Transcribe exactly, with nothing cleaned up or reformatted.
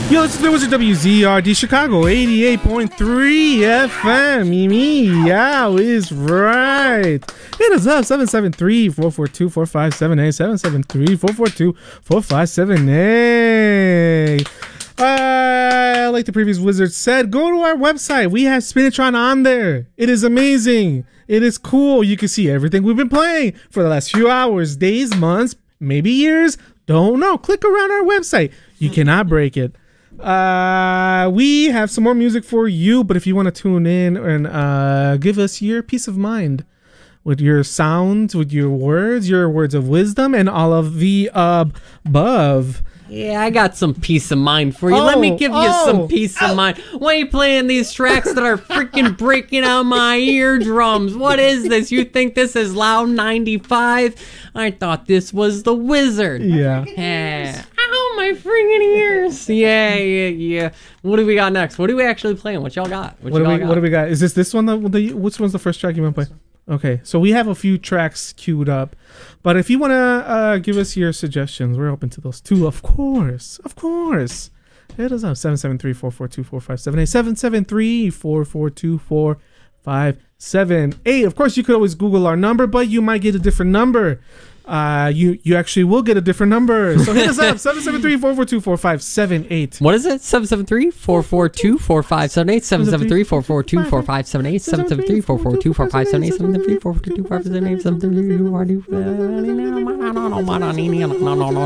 Yo, this is the Wizard W Z R D Chicago eighty-eight point three F M. Me, yeah, is right. Hit us up seven seven three, four four two, four five seven eight. seven seven three, four four two, four five seven eight. Uh, like the previous wizard said, go to our website. We have Spinatron on there. It is amazing. It is cool. You can see everything we've been playing for the last few hours, days, months, maybe years. Don't know. Click around our website. You cannot break it. Uh, we have some more music for you, but if you want to tune in and uh, give us your peace of mind with your sounds, with your words, your words of wisdom, and all of the uh, above. Yeah, I got some peace of mind for you. Oh, Let me give you oh, some peace oh. of mind. Why are you playing these tracks that are freaking breaking out my eardrums? What is this? You think this is Loud ninety-five? I thought this was the Wizard. Yeah. yeah. Ow, my freaking ears. Yeah, yeah, yeah. What do we got next? What are we actually playing? What y'all got? What, what, do, we, got? what do we got? Is this this one? The, the Which one's the first track you want to play? Okay, so we have a few tracks queued up, but if you want to uh, give us your suggestions, we're open to those too, of course, of course. Hit us up, seven seven three, four four two, four five seven eight, seven seven three, four four two, four five seven eight. Of course, you could always Google our number, but you might get a different number. Uh, you you actually will get a different number. So hit us up, seven seven three, four four two, four five seven eight. What is it? seven seven three, four four two, four five seven eight. seven seven three, four four two, four five seven eight. seven seven three, four four two, four five seven eight. seven seven three, four four two, four five seven eight. seven seven three, four four two, four five seven eight.